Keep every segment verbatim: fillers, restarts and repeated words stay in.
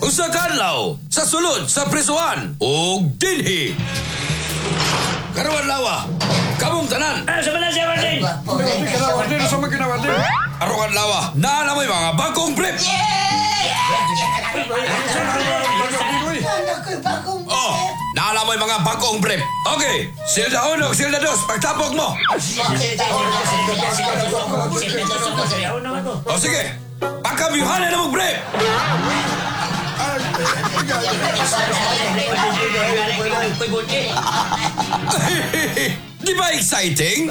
Usa ka adlaw sa sulod sa prisuhan ug dinhi. Karon lawa, kamong tanan. Ah, sa mana siya, Martin? Kinawarden, sa mga kinawarden. Aron lawa, naa na may mga bagong brief. Oh, naa na may mga bagong brief. Okay, silda uno, silda dos, pagtapok mo. O sige, pagkamiyuhanan na mong brief. Di ba exciting?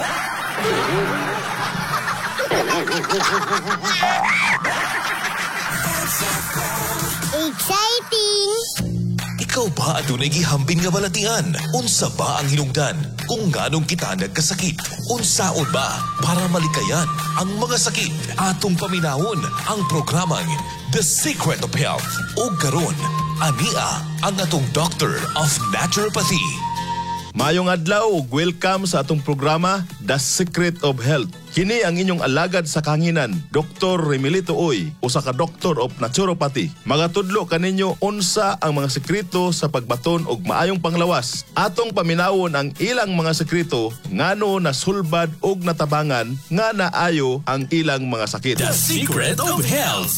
Exciting! Ikaw ba adunay gihambin nga balatian? Unsa ba ang hinungdan? Kung nganong kita nagkasakit? Unsaon ba para malikayan ang mga sakit? Atong paminawon ang programang The Secret of Health. O karon, ania ang atong Doctor of Naturopathy. Mayong adlaw ug welcome sa atong programa The Secret of Health. Kini ang inyong alagad sa kanginan, Doktor Remilito Uy, usa ka Doctor of Naturopathy. Magatudlo kaninyo unsa ang mga sekreto sa pagbaton og maayong panglawas. Atong paminawon ang ilang mga sekreto ngano nasulbad og natabangan nga naayo ang ilang mga sakit. The Secret of Health.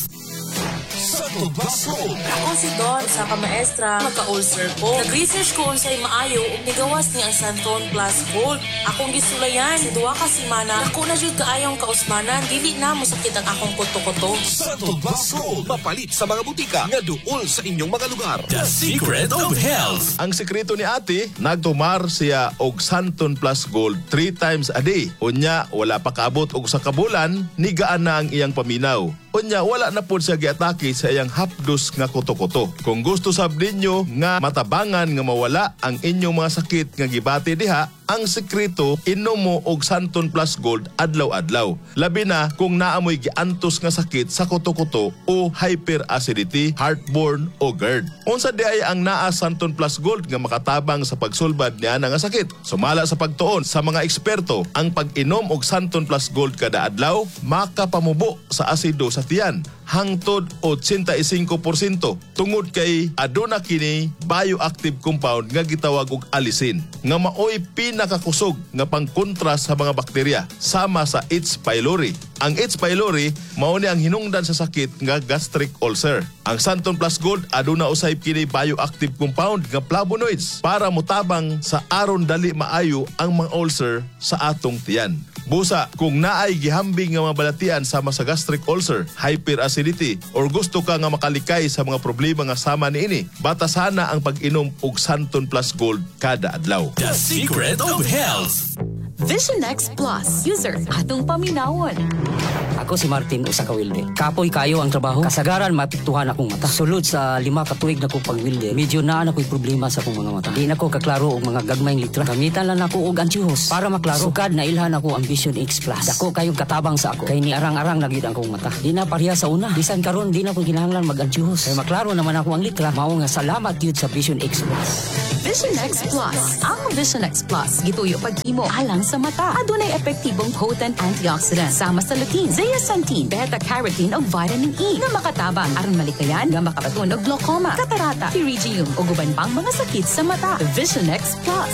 Sa Tubaso. Ako si Don, sa ka-maestra, magka-ulcer ko. Nag-research ko unsay maayo ug nigawas ni ang Santon Plus Gold. Akong gisulayan, si duwa ka semana, ako na jud kaayong kausmanan, dili na mo sakit ang akong kuto-kuto. Sa Tubaso. Mapalit sa mga butika nga duol sa inyong mga lugar. The Secret of Health. Ang sekreto ni ate, nagtumar siya og Santon Plus Gold three times a day. Unya, wala pa kaabot og sa kabulan, nigaan na ang iyang paminaw. Unya, wala na po siya giatake sa iyang hapdos nga kuto-kuto. Kung gusto sab ninyo nga matabangan nga mawala ang inyong mga sakit nga gibati diha, ang sekreto inom mo og Santon Plus Gold adlaw-adlaw. Labi na kung naamoy giantos nga sakit sa kuto-kuto o hyperacidity, heartburn o GERD. Unsa di ay ang naa Santon Plus Gold nga makatabang sa pagsulbad niya nga sakit? Sumala sa pagtuon sa mga eksperto, ang pag-inom og Santon Plus Gold kada adlaw makapamubo sa asido sa tiyan hangtod eighty-five percent tungod kay aduna kini bioactive compound nga gitawag og alisin nga maoy pinakakusog nga pangkontra sa mga bakterya sama sa H. pylori. Ang H. pylori mao ni ang hinungdan sa sakit nga gastric ulcer. Ang Santon Plus Gold aduna usay kini bioactive compound nga flavonoids para mutabang sa aron dali maayo ang mga ulcer sa atong tiyan. Busa, kung naay gihambing nga mabalatian sama sa gastric ulcer, hyperacidity, or gusto ka nga makalikay sa mga problema nga sama niini, batasana ang pag-inom og Santon Plus Gold kada adlaw. The Secret of Health. Vision X Plus. User, atong paminawon. Ako si Martin, usa ka wilde. Kapoy kayo ang trabaho. Kasagaran, mapiktuhan akong mata. Sulod sa lima katuig na kong pag-wilde, medyo naan ako'y problema sa akong mga mata. Di na ko kaklaro og mga gagmayng litra. Gamitan lang ako og antihuos. Para maklaro, sukad na ilhan ako ang Vision X Plus. Dako kayong katabang sa ako. Kay ni arang-arang nagid ang kong mata. Di na pareha sa una. Bisan karon di na ko kinahanglan mag-antihuos. Kay maklaro naman ako ang litra. Mao nga salamat yun sa Vision X Plus. Vision X Plus. Ang Vision X Plus, gituyo paghimo alang sa mata. Adunay epektibong potent antioxidant sama sa lutein, zeaxanthin, beta-carotene o vitamin E nga makatabang aron malikayan nga makapatun og glaucoma, katarata, pterygium o guban pang mga sakit sa mata. Vision X Plus.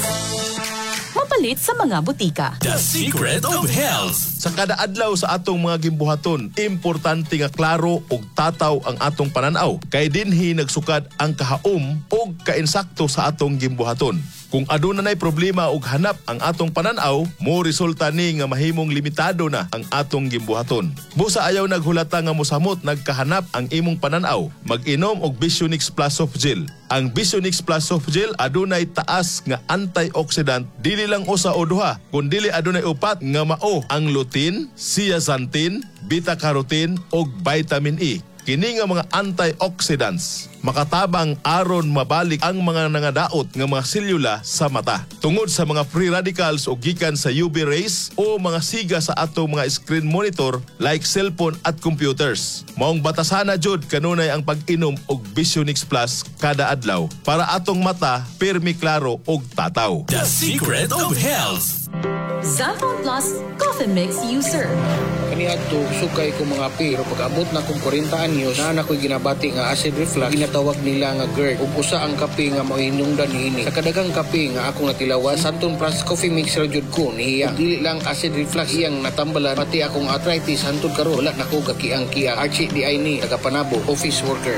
Mapalit sa mga butika. The Secret of Health. Sa kada adlaw sa atong mga gimbuhaton, importante nga klaro ug tataw ang atong pananaw. Kay dinhi nagsukad ang kahaom ug kainsakto sa atong gimbuhaton. Kung aduna nay problema ug hanap ang atong pananaw, mo resulta ni nga mahimong limitado na ang atong gimbuhaton. Busa ayaw naghulata nga mosamot nagkahanap ang imong pananaw, mag-inom og Vision X Plus Soft Gel. Ang Vision X Plus Soft Gel adunay taas nga antioxidant, dili lang usa o duha, kundi adunay upat nga mao ang lutein, zeaxanthin, beta-carotene ug vitamin E. Kini nga mga antioxidants makatabang aron mabalik ang mga nangadaot nga mga selula sa mata tungod sa mga free radicals o gikan sa U V rays o mga siga sa atong mga screen monitor like cellphone at computers. Maong batasana jud kanunay ang pag-inom og Vision X Plus kada adlaw para atong mata pirmi klaro og tataw. The Secret of Health. Xanthone Plus Coffee Mix User. Kaniadto sukay ko mga api, pero pag-abot na kong forty anyos, na na ko'y ginabati nga acid reflux, ginatawag nila nga GERD. Ug usa ang kape nga mahinungdan niini. Sa kadagang kape nga akong natilawan, Santon Plus Coffee Mix ra jud ko niya. Ug dili lang acid reflux iyang natambalan, pati akong arthritis hantod karon wala na ko gakiang-kiang. Archie di ay ni taga-Panabo, office worker.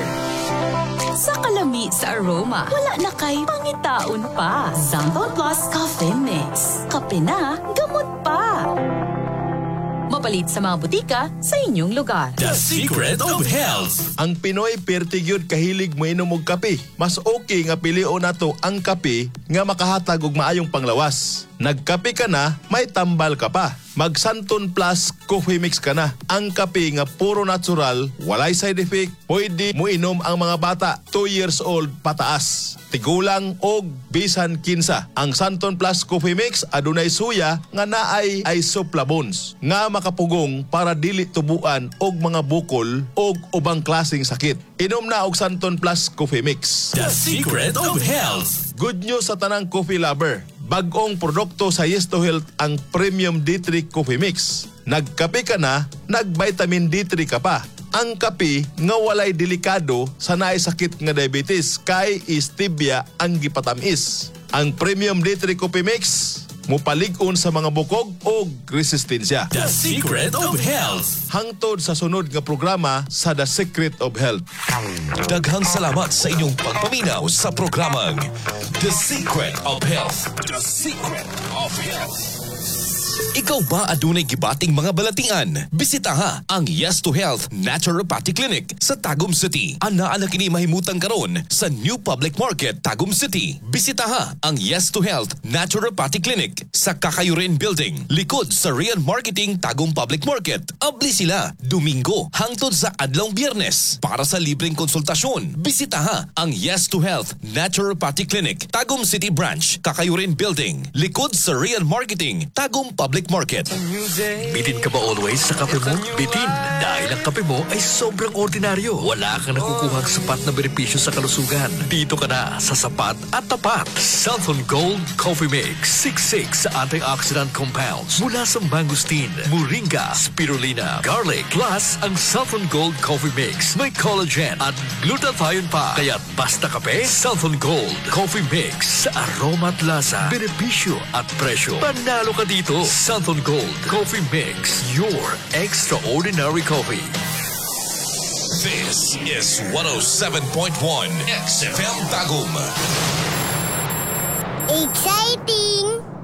Sa kalami sa aroma, wala na kay pangitaon pa. Santon Plus Coffee Mix. Kape na, gamot pa. Mapalit sa mga butika sa inyong lugar. The Secret of Health. Ang Pinoy pertigyud kahilig moinom og kape. Mas okay nga pilion nato ang kape nga makahatag og maayong panglawas. Nagkape ka na, may tambal ka pa. Mag Santon Plus Coffee Mix ka na. Ang kape nga puro natural, walay side effect, pwede mo inom ang mga bata two years old pataas. Tigulang og bisan kinsa. Ang Santon Plus Coffee Mix adunay suya nga naay isoflavones nga makapugong para dili tubuan og mga bukol og ubang klaseng sakit. Inom na og Santon Plus Coffee Mix. The Secret of Health. Good news sa tanang coffee lover. Bagong produkto sa Yes to Health ang Premium D three Coffee Mix. Nagkape ka na, nag-vitamin D three ka pa. Ang kape nga walay delikado sa naay sakit nga diabetes kay stevia ang gipatamis. Ang Premium D three Coffee Mix mupalig-on sa mga bukog o resistensya. The Secret of Health. Hangtod sa sunod nga programa sa The Secret of Health. Daghang salamat sa inyong pagpaminaw sa programang The Secret of Health. The Secret of Health. Ikaw ba adunay gibating mga balatian? Bisitaha ang Yes to Health Naturopathy Clinic sa Tagum City. Anaa na kini mahimutang karon sa New Public Market, Tagum City. Bisitaha ang Yes to Health Naturopathy Clinic sa Kakayurin Building, likod sa Rian Marketing, Tagum Public Market. Abli sila Domingo hangtod sa adlawng Biyernes. Para sa libreng konsultasyon, bisitaha ang Yes to Health Naturopathy Clinic, Tagum City Branch, Kakayurin Building, likod sa Rian Marketing, Tagum Public Market. Bitin ka ba always sa kape mo? Bitin, dahil ang kape mo ay sobrang ordinaryo. Wala kang nakukuhang sapat na benepisyo sa kalusugan. Dito ka na sa sapat at tapat. Santon Gold Coffee Mix. sixty-six antioxidant compounds mula sa mangosteen, moringa, spirulina, garlic. Plus, ang Santon Gold Coffee Mix may collagen at glutathione pa. Kaya't basta kape, Santon Gold Coffee Mix. Sa aroma at lasa, benepisyo at presyo. Panalo ka dito. Santon Gold Coffee Mix. Your extraordinary coffee. This is one oh seven point one X F M Tagum. Exciting!